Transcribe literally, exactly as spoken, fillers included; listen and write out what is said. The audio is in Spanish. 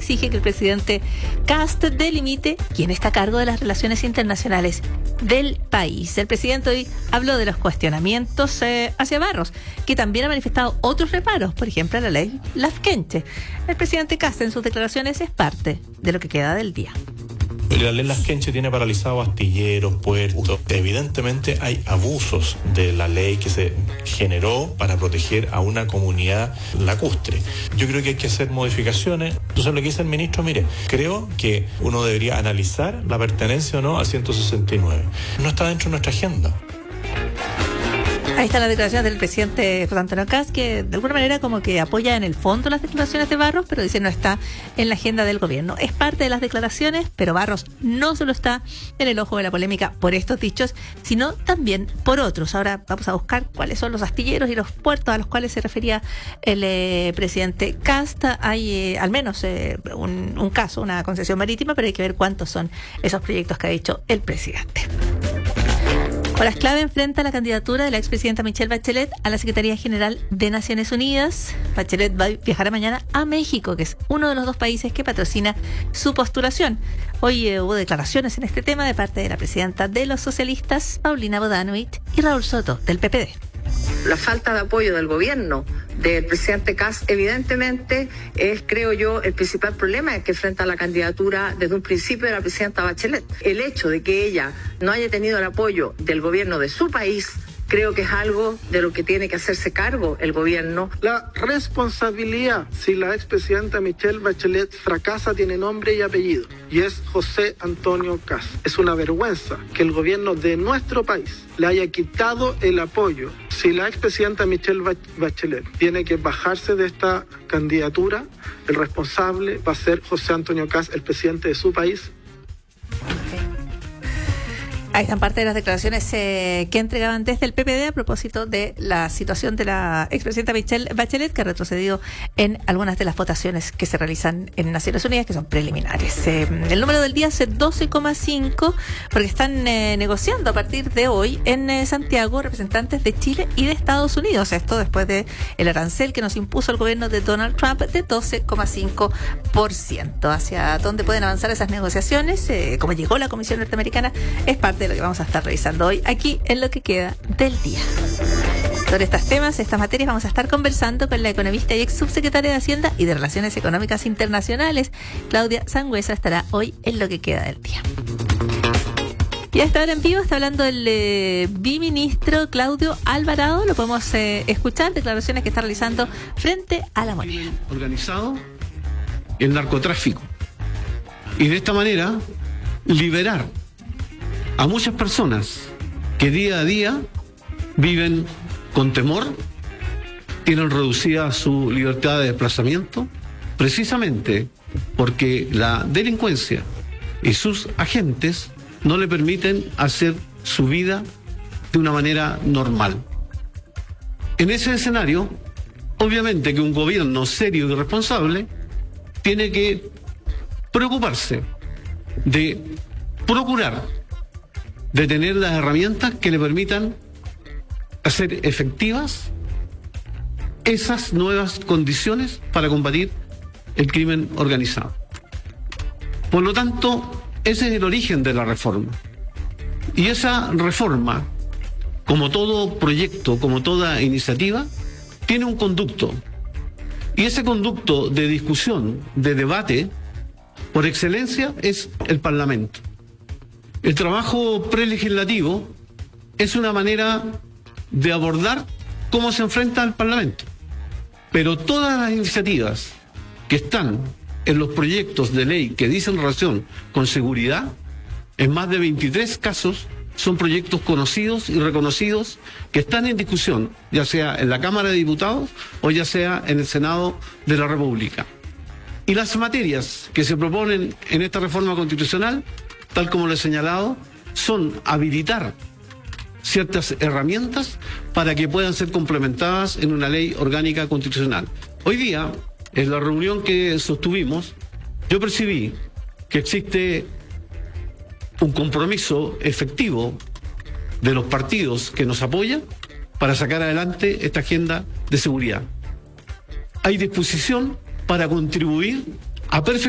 exige que el presidente Kast delimite quién está a cargo de las relaciones internacionales del país. El presidente hoy habló de los cuestionamientos eh, hacia Barros, que también ha manifestado otros reparos, por ejemplo, a la ley Lafkenche. El presidente Kast en sus declaraciones es parte de lo que queda del día. La ley Lafkenche tiene paralizados astilleros, puertos. Evidentemente hay abusos de la ley que se generó para proteger a una comunidad lacustre. Yo creo que hay que hacer modificaciones. Entonces lo que dice el ministro, mire, creo que uno debería analizar la pertenencia o no al ciento sesenta y nueve. No está dentro de nuestra agenda. Ahí está la declaración del presidente José Antonio Kast, que de alguna manera como que apoya en el fondo las declaraciones de Barros, pero dice no está en la agenda del gobierno. Es parte de las declaraciones, pero Barros no solo está en el ojo de la polémica por estos dichos, sino también por otros. Ahora vamos a buscar cuáles son los astilleros y los puertos a los cuales se refería el eh, presidente Kast. Hay eh, al menos eh, un, un caso, una concesión marítima, pero hay que ver cuántos son esos proyectos que ha dicho el presidente. Horas clave enfrenta la candidatura de la expresidenta Michelle Bachelet a la Secretaría General de Naciones Unidas. Bachelet va a viajar mañana a México, que es uno de los dos países que patrocina su postulación. Hoy eh, hubo declaraciones en este tema de parte de la presidenta de los socialistas, Paulina Bodanovich, y Raúl Soto, del P P D. La falta de apoyo del gobierno del presidente Kast, evidentemente, es, creo yo, el principal problema que enfrenta la candidatura desde un principio de la presidenta Bachelet. El hecho de que ella no haya tenido el apoyo del gobierno de su país, creo que es algo de lo que tiene que hacerse cargo el gobierno. La responsabilidad, si la expresidenta Michelle Bachelet fracasa, tiene nombre y apellido, y es José Antonio Kast. Es una vergüenza que el gobierno de nuestro país le haya quitado el apoyo. Si la expresidenta Michelle Bachelet tiene que bajarse de esta candidatura, el responsable va a ser José Antonio Kast, el presidente de su país. Ahí están parte de las declaraciones eh, que entregaban desde el P P D a propósito de la situación de la expresidenta Michelle Bachelet, que ha retrocedido en algunas de las votaciones que se realizan en Naciones Unidas, que son preliminares. Eh, el número del día es doce coma cinco, porque están eh, negociando a partir de hoy en eh, Santiago representantes de Chile y de Estados Unidos. Esto después de el arancel que nos impuso el gobierno de Donald Trump de doce coma cinco por ciento. Hacia dónde pueden avanzar esas negociaciones, eh, como llegó la Comisión Norteamericana, es parte de lo que vamos a estar revisando hoy aquí en lo que queda del día. Sobre estos temas, estas materias, vamos a estar conversando con la economista y ex subsecretaria de Hacienda y de Relaciones Económicas Internacionales, Claudia Sangüesa, estará hoy en lo que queda del día. Y a esta hora en vivo está hablando el eh, biministro Claudio Alvarado. Lo podemos eh, escuchar, declaraciones que está realizando frente a la moneda. Organizado el narcotráfico. Y de esta manera liberar a muchas personas que día a día viven con temor, tienen reducida su libertad de desplazamiento, precisamente porque la delincuencia y sus agentes no le permiten hacer su vida de una manera normal. En ese escenario, obviamente que un gobierno serio y responsable tiene que preocuparse de procurar de tener las herramientas que le permitan hacer efectivas esas nuevas condiciones para combatir el crimen organizado. Por lo tanto, ese es el origen de la reforma. Y esa reforma, como todo proyecto, como toda iniciativa, tiene un conducto. Y ese conducto de discusión, de debate, por excelencia, es el Parlamento. El trabajo prelegislativo es una manera de abordar cómo se enfrenta al Parlamento. Pero todas las iniciativas que están en los proyectos de ley que dicen relación con seguridad, en más de veintitrés casos, son proyectos conocidos y reconocidos que están en discusión, ya sea en la Cámara de Diputados o ya sea en el Senado de la República. Y las materias que se proponen en esta reforma constitucional, tal como lo he señalado, son habilitar ciertas herramientas para que puedan ser complementadas en una ley orgánica constitucional. Hoy día, en la reunión que sostuvimos, yo percibí que existe un compromiso efectivo de los partidos que nos apoyan para sacar adelante esta agenda de seguridad. Hay disposición para contribuir a perfeccionar